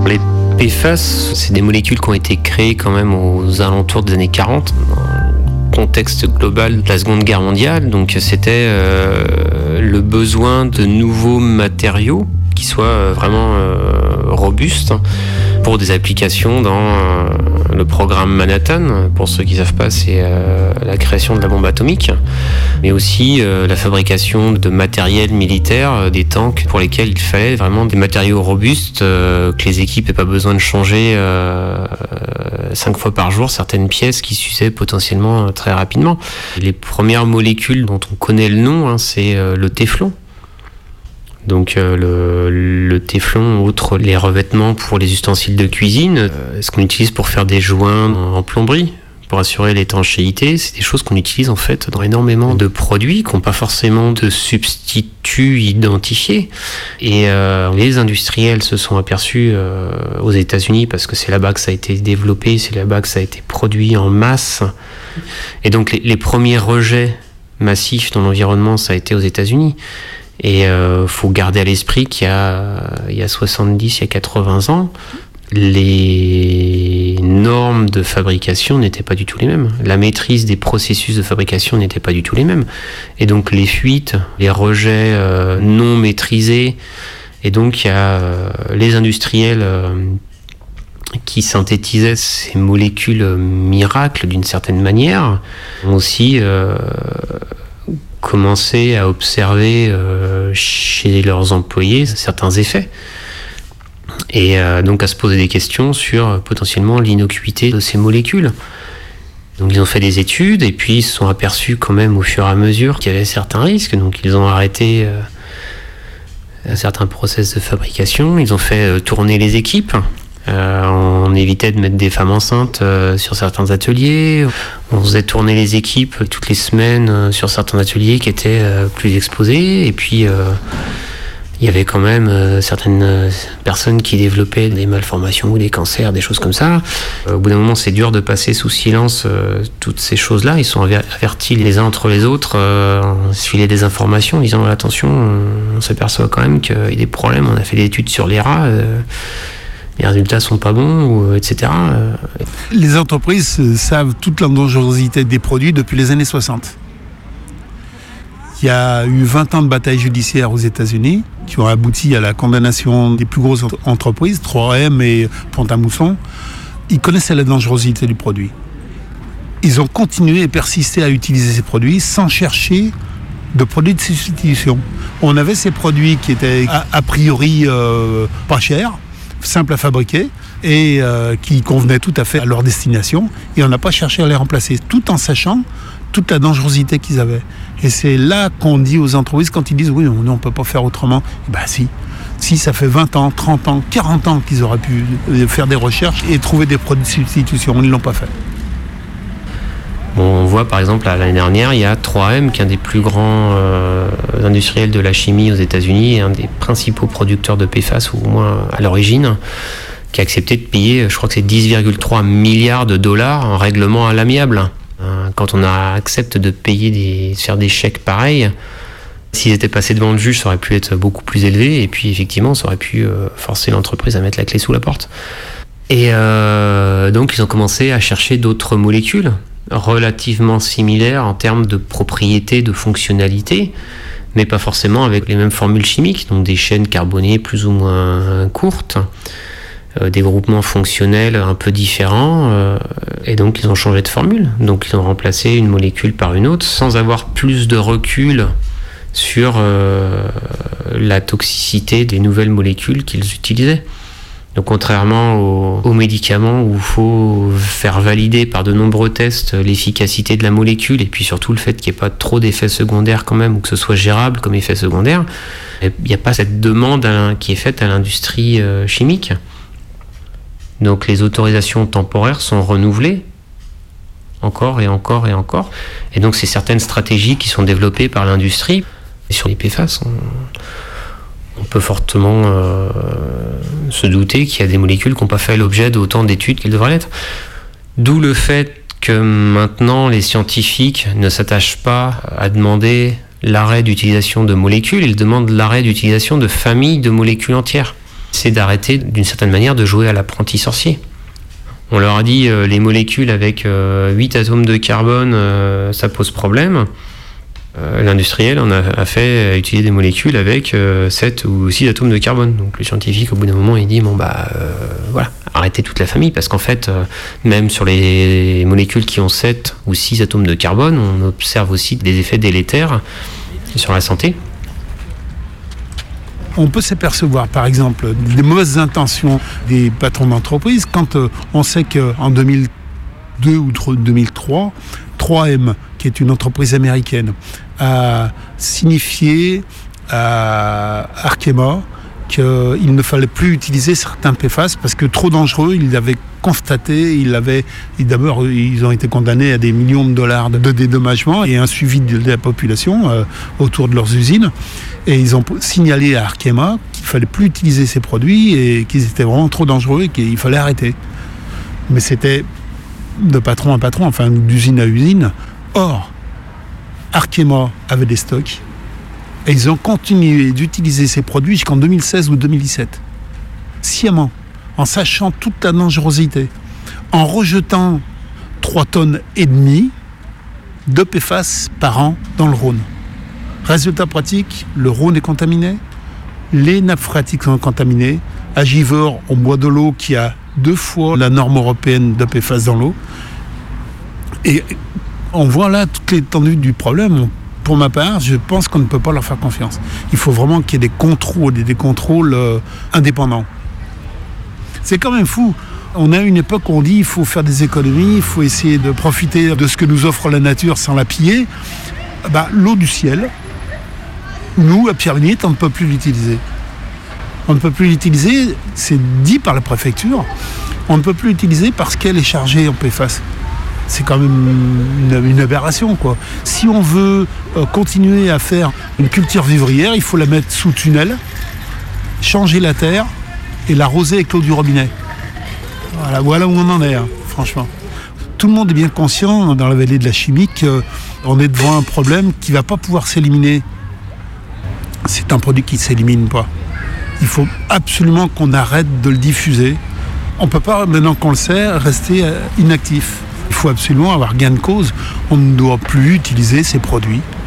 Les PFAS, c'est des molécules qui ont été créées quand même aux alentours des années 40, dans le contexte global de la Seconde Guerre mondiale. Donc c'était le besoin de nouveaux matériaux qui soient vraiment robustes pour des applications dans le programme Manhattan. Pour ceux qui ne savent pas, c'est la création de la bombe atomique, mais aussi la fabrication de matériel militaire, des tanks pour lesquels il fallait vraiment des matériaux robustes, que les équipes n'aient pas besoin de changer 5 fois par jour certaines pièces qui s'usaient potentiellement très rapidement. Les premières molécules dont on connaît le nom, c'est le téflon. Donc le téflon, outre les revêtements pour les ustensiles de cuisine, ce qu'on utilise pour faire des joints en plomberie, pour assurer l'étanchéité, c'est des choses qu'on utilise en fait dans énormément de produits qui n'ont pas forcément de substitut identifié. Et les industriels se sont aperçus aux États-Unis, parce que c'est là-bas que ça a été développé, c'est là-bas que ça a été produit en masse. Et donc les premiers rejets massifs dans l'environnement, ça a été aux États-Unis. Et faut garder à l'esprit qu'il y a 70, il y a 80 ans, les normes de fabrication n'étaient pas du tout les mêmes. La maîtrise des processus de fabrication n'était pas du tout les mêmes. Et donc les fuites, les rejets non maîtrisés, et donc il y a les industriels qui synthétisaient ces molécules miracles d'une certaine manière, ont aussi commencer à observer chez leurs employés certains effets et donc à se poser des questions sur potentiellement l'innocuité de ces molécules. Donc ils ont fait des études et puis ils se sont aperçus quand même au fur et à mesure qu'il y avait certains risques, donc ils ont arrêté certains process de fabrication, ils ont fait tourner les équipes. On évitait de mettre des femmes enceintes sur certains ateliers. On faisait tourner les équipes toutes les semaines sur certains ateliers qui étaient plus exposés. Et puis, il y avait quand même certaines personnes qui développaient des malformations ou des cancers, des choses comme ça. Au bout d'un moment, c'est dur de passer sous silence toutes ces choses-là. Ils sont avertis les uns entre les autres, se filaient des informations en disant attention, on s'aperçoit quand même qu'il y a des problèmes. On a fait des études sur les rats. Les résultats sont pas bons, etc. Les entreprises savent toute la dangerosité des produits depuis les années 60. Il y a eu 20 ans de bataille judiciaire aux États-Unis qui ont abouti à la condamnation des plus grosses entreprises, 3M et Pont-à-Mousson. Ils connaissaient la dangerosité du produit. Ils ont continué et persisté à utiliser ces produits sans chercher de produits de substitution. On avait ces produits qui étaient a priori pas chers, simples à fabriquer et qui convenaient tout à fait à leur destination, et on n'a pas cherché à les remplacer, tout en sachant toute la dangerosité qu'ils avaient. Et c'est là qu'on dit aux entreprises, quand ils disent oui, on ne peut pas faire autrement, si ça fait 20 ans, 30 ans, 40 ans qu'ils auraient pu faire des recherches et trouver des produits de substitution, ils ne l'ont pas fait. Bon, on voit par exemple l'année dernière, il y a 3M, qui est un des plus grands industriels de la chimie aux États-Unis et un des principaux producteurs de PFAS, ou au moins à l'origine, qui a accepté de payer, je crois que c'est 10,3 milliards de dollars en règlement à l'amiable. Quand on accepte de payer faire des chèques pareils, s'ils étaient passés devant le juge, ça aurait pu être beaucoup plus élevé, et puis effectivement, ça aurait pu forcer l'entreprise à mettre la clé sous la porte. Et donc, ils ont commencé à chercher d'autres molécules relativement similaires en termes de propriétés, de fonctionnalité, mais pas forcément avec les mêmes formules chimiques, donc des chaînes carbonées plus ou moins courtes, des groupements fonctionnels un peu différents, et donc ils ont changé de formule. Donc ils ont remplacé une molécule par une autre sans avoir plus de recul sur la toxicité des nouvelles molécules qu'ils utilisaient. Donc contrairement aux médicaments où il faut faire valider par de nombreux tests l'efficacité de la molécule, et puis surtout le fait qu'il n'y ait pas trop d'effets secondaires quand même, ou que ce soit gérable comme effet secondaire, il n'y a pas cette demande qui est faite à l'industrie chimique. Donc les autorisations temporaires sont renouvelées encore et encore et encore. Et donc c'est certaines stratégies qui sont développées par l'industrie. Et sur les PFAS, on peut fortement se douter qu'il y a des molécules qui n'ont pas fait l'objet d'autant d'études qu'elles devraient l'être. D'où le fait que maintenant les scientifiques ne s'attachent pas à demander l'arrêt d'utilisation de molécules, ils demandent l'arrêt d'utilisation de familles de molécules entières. c'est d'arrêter d'une certaine manière de jouer à l'apprenti sorcier. On leur a dit les molécules avec 8 atomes de carbone, ça pose problème. L'industriel en a fait utiliser des molécules avec 7 ou 6 atomes de carbone. Donc le scientifique, au bout d'un moment, il dit voilà, arrêtez toute la famille, parce qu'en fait, même sur les molécules qui ont 7 ou 6 atomes de carbone, on observe aussi des effets délétères sur la santé. On peut s'apercevoir, par exemple, des mauvaises intentions des patrons d'entreprise quand on sait qu'en 2002 ou 2003, 3M, qui est une entreprise américaine, a signifié à Arkema qu'il ne fallait plus utiliser certains PFAS parce que trop dangereux. Ils l'avaient constaté, d'abord ils ont été condamnés à des millions de dollars de dédommagement et un suivi de la population autour de leurs usines. Et ils ont signalé à Arkema qu'il ne fallait plus utiliser ces produits et qu'ils étaient vraiment trop dangereux et qu'il fallait arrêter. Mais c'était de patron à patron, enfin d'usine à usine. Or, Arkema avait des stocks et ils ont continué d'utiliser ces produits jusqu'en 2016 ou 2017. Sciemment, en sachant toute la dangerosité, en rejetant 3,5 tonnes de PFAS par an dans le Rhône. Résultat pratique, le Rhône est contaminé, les nappes phréatiques sont contaminées, à Givors, on boit de l'eau qui a 2 fois la norme européenne de PFAS dans l'eau. Et on voit là toute l'étendue du problème. Pour ma part, je pense qu'on ne peut pas leur faire confiance. Il faut vraiment qu'il y ait des contrôles indépendants. C'est quand même fou. On a une époque où on dit qu'il faut faire des économies, il faut essayer de profiter de ce que nous offre la nature sans la piller. L'eau du ciel, nous, à Pierre-Bénite, on ne peut plus l'utiliser. On ne peut plus l'utiliser, c'est dit par la préfecture, on ne peut plus l'utiliser parce qu'elle est chargée en PFAS. C'est quand même une aberration, quoi. Si on veut continuer à faire une culture vivrière, il faut la mettre sous tunnel, changer la terre et l'arroser avec l'eau du robinet. Voilà où on en est, franchement. Tout le monde est bien conscient dans la vallée de la chimie qu'on est devant un problème qui ne va pas pouvoir s'éliminer. C'est un produit qui ne s'élimine pas. Il faut absolument qu'on arrête de le diffuser. On ne peut pas, maintenant qu'on le sait, rester inactif. Il faut absolument avoir gain de cause. On ne doit plus utiliser ces produits